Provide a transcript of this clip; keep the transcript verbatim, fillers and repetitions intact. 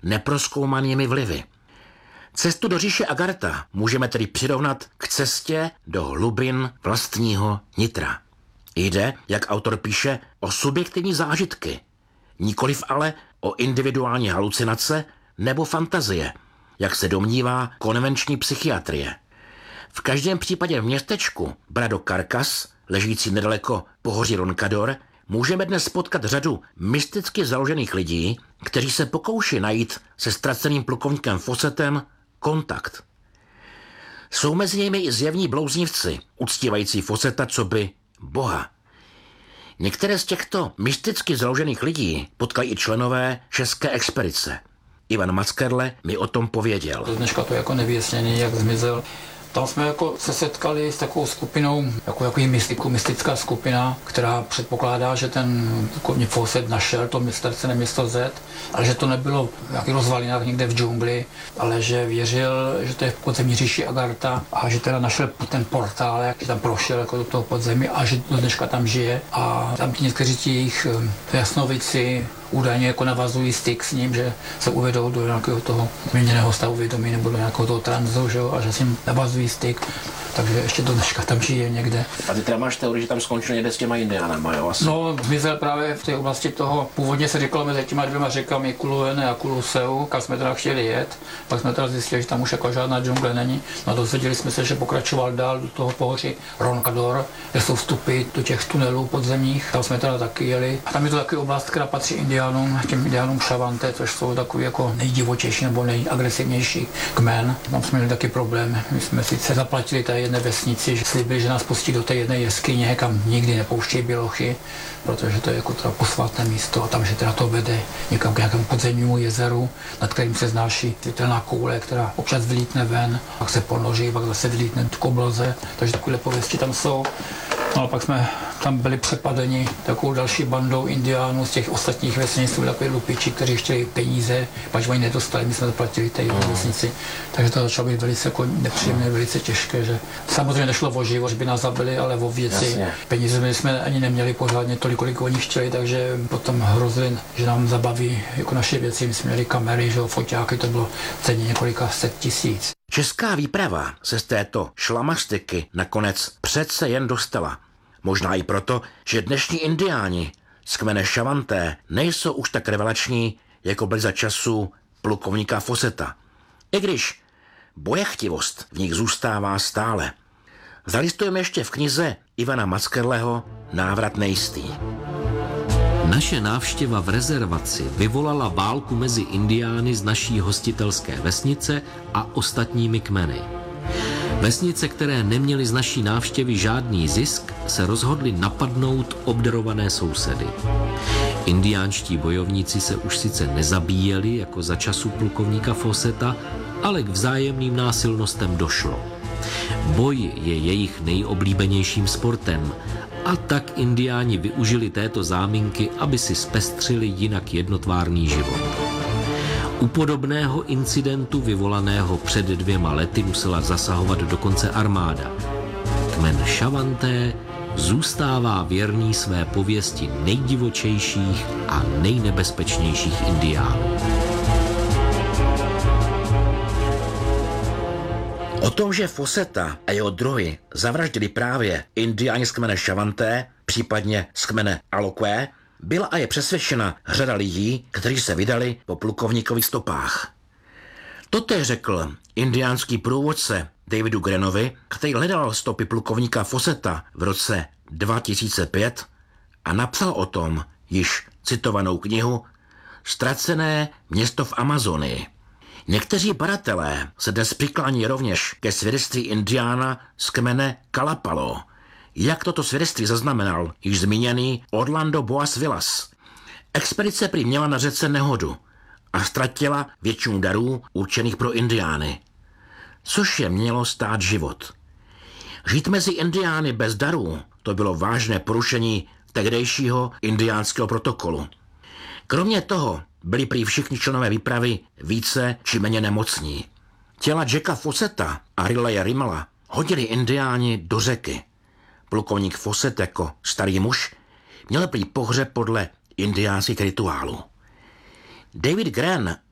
neprozkoumanými vlivy. Cestu do říše Agartha můžeme tedy přirovnat k cestě do hlubin vlastního nitra. Jde, jak autor píše, o subjektivní zážitky, nikoliv ale o individuální halucinace nebo fantazie, jak se domnívá konvenční psychiatrie. V každém případě v městečku Brado Carcass, ležící nedaleko pohoří Roncador, můžeme dnes potkat řadu mysticky založených lidí, kteří se pokouší najít se ztraceným plukovníkem Fawcettem kontakt. Jsou mezi nimi i zjevní blouznivci, uctívající Fawcetta coby boha. Některé z těchto mysticky založených lidí potkali i členové české expedice. Ivan Mackerle mi o tom pověděl. Do dneška to je jako nevyjasněný, jak zmizel. Tam jsme jako se setkali s takovou skupinou, jako jaký mystiku, mystická skupina, která předpokládá, že ten plukovník Fawcett našel to ztracené město Z, ale že to nebylo v nějakých rozvalinách někde v džungli, ale že věřil, že to je v podzemní říši Agartha a že teda našel ten portál, jak tam prošel jako do toho podzemí a že do dneška tam žije. A tam ti někteří ti jejich jasnovici údajně jako navazují styk s ním, že se uvedou do nějakého toho změněného stavu vědomí nebo do nějakého toho transu, že jo, a že s ním navazují styk, takže ještě do dneška tam žije někde. A ty teda máš teorii, že tam skončil někde s těma indiánama, jo? Asi. No, zmizel právě v té oblasti toho, původně se říkalo mezi těma dvěma řekami Kuluvene a Kuluseu, kam jsme teda chtěli jet, pak jsme teda zjistili, že tam už jako žádná džungle není, no a dozvěděli jsme se, že pokračoval dál do toho pohoří Roncador, kde jsou vstupy do těch tunelů podzemních, tam jsme teda taky jeli. A tam je to taky oblast, která patří indiánům, těm indiánům Šavante, což jsou takový jako nejdivočejší nebo nejagresivnější kmen. Tam jsme měli taky problém, my jsme sice zaplatili té jedné vesnici, že slíbili, že nás pustí do té jedné jeskyně, kam nikdy nepouštějí bělochy, protože to je jako teda posvátné místo a tam, že teda to vede někam k nějakému podzemnímu jezeru, nad kterým se znáší světelná koule, která občas vylítne ven, pak se ponoří, pak zase vylítne k obloze, takže takové pověsti tam jsou. No a pak jsme tam byli přepadeni takovou další bandou indiánů z těch ostatních vesnic, to byli takový lupiči, kteří chtěli peníze, pač oni nedostali, my jsme zaplatili té jedné vesnici, takže to začalo být velice jako nepříjemné, velice těžké, že samozřejmě nešlo o život, že by nás zabili, ale o věci. Jasně. Peníze my jsme ani neměli pořádně tolik, kolik oni chtěli, takže potom hrozili, že nám zabaví jako naše věci, my jsme měli kamery, že foťáky, to bylo ceně několika set tisíc. Česká výprava se z této šlamastiky nakonec přece jen dostala. Možná i proto, že dnešní indiáni z kmene Šavanté nejsou už tak revelační, jako byli za času plukovníka Fawcetta. I když bojechtivost v nich zůstává stále. Zalistujeme ještě v knize Ivana Mackerleho Návrat nejistý. Naše návštěva v rezervaci vyvolala válku mezi indiány z naší hostitelské vesnice a ostatními kmeny. Vesnice, které neměly z naší návštěvy žádný zisk, se rozhodly napadnout obdarované sousedy. Indiánští bojovníci se už sice nezabíjeli jako za času plukovníka Fawcetta, ale k vzájemným násilnostem došlo. Boj je jejich nejoblíbenějším sportem a tak indiáni využili této záminky, aby si zpestřili jinak jednotvárný život. U podobného incidentu vyvolaného před dvěma lety musela zasahovat dokonce armáda. Kmen Šavanté zůstává věrný své pověsti nejdivočejších a nejnebezpečnějších indiánů. O tom, že Fawcetta a jeho druhy zavraždili právě indiáni z kmene Šavanté, případně z kmene Aloqué, byla a je přesvědčena řada lidí, kteří se vydali po plukovníkových stopách. Totéž řekl indiánský průvodce Davidu Grenovi, který hledal stopy plukovníka Fawcetta v roce dva tisíce pět a napsal o tom již citovanou knihu Ztracené město v Amazonii. Někteří badatelé se dnes přiklání rovněž ke svědectví indiána z kmene Kalapalo, jak toto svědectví zaznamenal již zmíněný Orlando Boas Villas. Expedice prý měla na řece nehodu a ztratila většinu darů určených pro indiány, což je mělo stát život. Žít mezi indiány bez darů, to bylo vážné porušení tehdejšího indiánského protokolu. Kromě toho byli prý všichni členové výpravy více či méně nemocní. Těla Jacka Fawcetta a Rileya Rimala hodili indiáni do řeky. Plukovník Fawcett jako starý muž měl prý pohřeb podle indiánských rituálů. David Gren